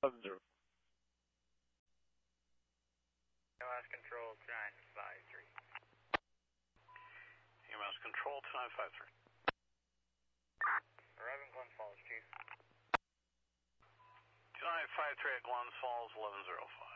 11-0. EMS Control 2953. EMS Control 2953. Arriving Glens Falls, Chief. 2953 at Glens Falls, 1105.